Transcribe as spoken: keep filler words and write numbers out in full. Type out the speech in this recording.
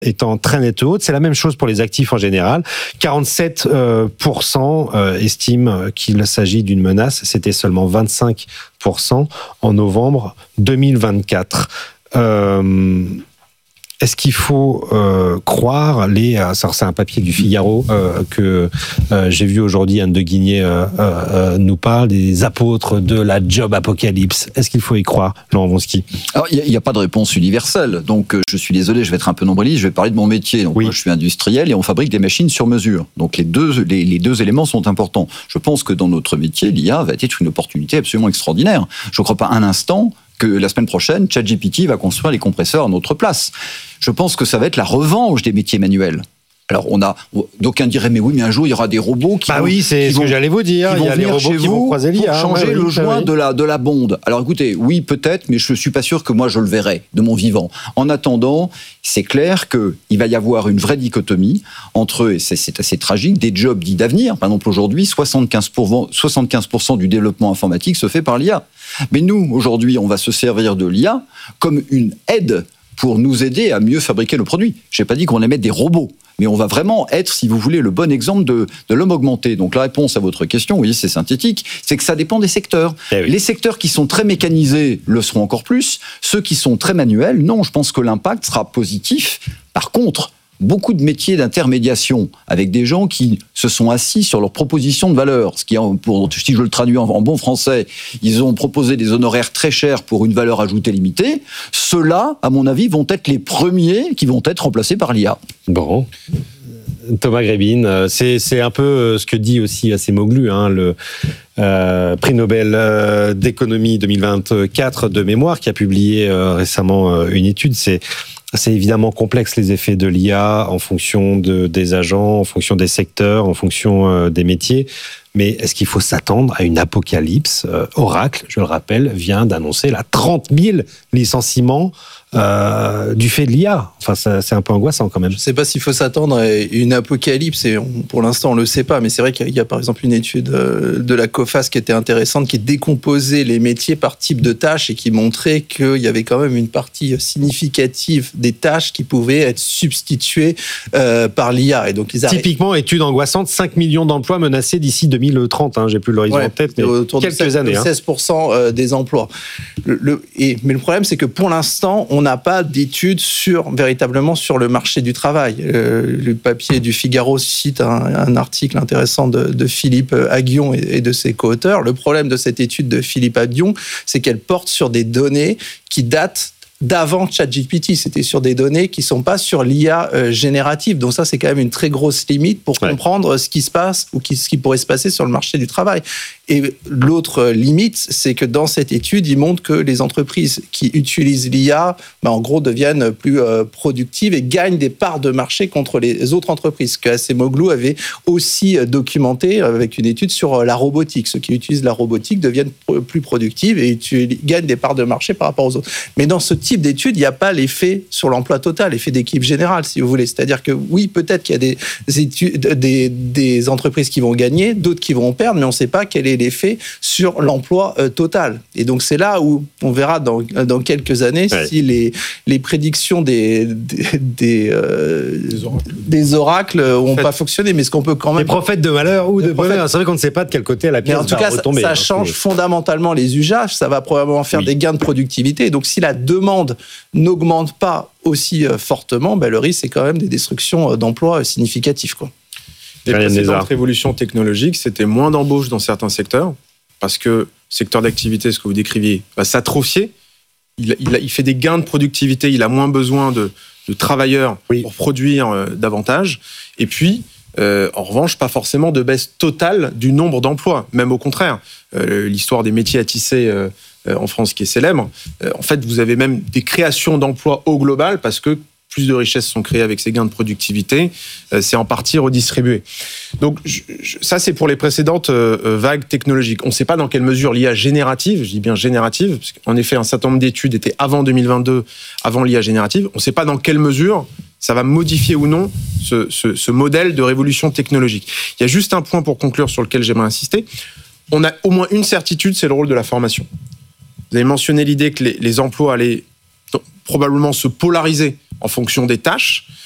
étant très nette haute. C'est la même chose pour les actifs en général. quarante-sept pour cent estiment qu'il s'agit d'une menace. C'était seulement vingt-cinq pour cent en novembre deux mille vingt-quatre. Euh, Est-ce qu'il faut euh, croire les... Alors c'est un papier du Figaro euh, que euh, j'ai vu aujourd'hui, Anne de Guigné euh, euh, nous parle, des apôtres de la job apocalypse. Est-ce qu'il faut y croire, Laurent Wronski ? Alors, il n'y a, a pas de réponse universelle. Donc, euh, je suis désolé, je vais être un peu nombriliste, je vais parler de mon métier. Donc, oui. Moi, je suis industriel et on fabrique des machines sur mesure. Donc, les deux, les, les deux éléments sont importants. Je pense que dans notre métier, l'I A va être une opportunité absolument extraordinaire. Je ne crois pas un instant que la semaine prochaine, ChatGPT va construire les compresseurs à notre place. Je pense que ça va être la revanche des métiers manuels. Alors, on a, d'aucuns diraient, mais oui, mais un jour, il y aura des robots qui bah vont... oui, c'est ce vont, que j'allais vous dire. Il y a les robots qui vont croiser l'I A. Pour changer bah oui, le joint oui. de la, de la bonde. Alors, écoutez, oui, peut-être, mais je ne suis pas sûr que moi, je le verrai de mon vivant. En attendant, c'est clair qu'il va y avoir une vraie dichotomie entre, et c'est, c'est assez tragique, des jobs dits d'avenir. Par exemple, aujourd'hui, soixante-quinze pour cent, soixante-quinze pour cent du développement informatique se fait par l'I A. Mais nous, aujourd'hui, on va se servir de l'I A comme une aide pour nous aider à mieux fabriquer le produit. Je n'ai pas dit qu'on allait mettre des robots, mais on va vraiment être, si vous voulez, le bon exemple de, de l'homme augmenté. Donc la réponse à votre question, oui, c'est synthétique, c'est que ça dépend des secteurs. Eh oui. Les secteurs qui sont très mécanisés le seront encore plus. Ceux qui sont très manuels, non, je pense que l'impact sera positif. Par contre, beaucoup de métiers d'intermédiation avec des gens qui se sont assis sur leurs propositions de valeur. Ce qui, pour, si je le traduis en, en bon français, ils ont proposé des honoraires très chers pour une valeur ajoutée limitée. Ceux-là, à mon avis, vont être les premiers qui vont être remplacés par l'I A. Bon. Thomas Grébin, c'est, c'est un peu ce que dit aussi Acemoglu, hein, le euh, prix Nobel euh, d'économie deux mille vingt-quatre de mémoire, qui a publié euh, récemment euh, une étude. C'est C'est évidemment complexe, les effets de l'I A en fonction de, des agents, en fonction des secteurs, en fonction euh, des métiers. Mais est-ce qu'il faut s'attendre à une apocalypse ? euh, Oracle, je le rappelle, vient d'annoncer là, trente mille licenciements euh, du fait de l'I A. Enfin, ça, c'est un peu angoissant quand même. Je ne sais pas s'il faut s'attendre à une apocalypse, et on, pour l'instant on ne le sait pas, mais c'est vrai qu'il y a, il y a par exemple une étude de la COFAS qui était intéressante, qui décomposait les métiers par type de tâches et qui montrait qu'il y avait quand même une partie significative des tâches qui pouvaient être substituées euh, par l'I A. Et donc, les arrêts... Typiquement, étude angoissante, cinq millions d'emplois menacés d'ici deux mille trente. Hein, j'ai plus l'horizon ouais, en tête, mais autour quelques de seize, années. seize pour cent hein. Des emplois. Le, le, et, mais le problème, c'est que pour l'instant, on n'a pas d'études sur, véritablement sur le marché du travail. Euh, le papier du Figaro cite un, un article intéressant de, de Philippe Aghion et, et de ses co-auteurs. Le problème de cette étude de Philippe Aghion, c'est qu'elle porte sur des données qui datent d'avant ChatGPT. C'était sur des données qui ne sont pas sur l'I A euh, générative. Donc ça, c'est quand même une très grosse limite pour ouais. comprendre ce qui se passe ou qui, ce qui pourrait se passer sur le marché du travail. Et l'autre limite, c'est que dans cette étude, il montre que les entreprises qui utilisent l'I A, ben, en gros, deviennent plus euh, productives et gagnent des parts de marché contre les autres entreprises. Ce que Acemoglu avait aussi documenté avec une étude sur la robotique. Ceux qui utilisent la robotique deviennent plus productives et gagnent des parts de marché par rapport aux autres. Mais dans ce type d'études, il n'y a pas l'effet sur l'emploi total, l'effet d'équipe générale, si vous voulez. C'est-à-dire que oui, peut-être qu'il y a des, études, des, des entreprises qui vont gagner, d'autres qui vont perdre, mais on ne sait pas quel est l'effet sur l'emploi euh, total. Et donc, c'est là où on verra dans, dans quelques années ouais. si les, les prédictions des, des, des, euh, des oracles des oracles n'ont pas fonctionné. Mais ce qu'on peut quand même... Les prophètes de malheur ou de bonheur. C'est vrai qu'on ne sait pas de quel côté la pièce mais en tout va cas, retomber. Ça, ça hein, change c'est... fondamentalement les usages. Ça va probablement faire oui. des gains de productivité. Donc, si la demande n'augmente pas aussi fortement, ben, le risque, c'est quand même des destructions d'emplois significatives, quoi. Les précédentes révolutions technologiques, c'était moins d'embauches dans certains secteurs, parce que le secteur d'activité, ce que vous décriviez, va s'atrophier. Il, il, il fait des gains de productivité, il a moins besoin de, de travailleurs oui. pour produire euh, davantage. Et puis, euh, en revanche, pas forcément de baisse totale du nombre d'emplois, même au contraire. Euh, l'histoire des métiers à tisser euh, euh, en France qui est célèbre, euh, en fait, vous avez même des créations d'emplois au global, parce que plus de richesses sont créées avec ces gains de productivité, euh, c'est en partie redistribué. Donc je, je, ça, c'est pour les précédentes euh, vagues technologiques. On ne sait pas dans quelle mesure l'I A générative, je dis bien générative, parce qu'en effet, un certain nombre d'études étaient avant deux mille vingt-deux, avant l'I A générative. On ne sait pas dans quelle mesure ça va modifier ou non ce, ce, ce modèle de révolution technologique. Il y a juste un point pour conclure sur lequel j'aimerais insister. On a au moins une certitude, c'est le rôle de la formation. Vous avez mentionné l'idée que les, les emplois allaient probablement se polariser en fonction des tâches.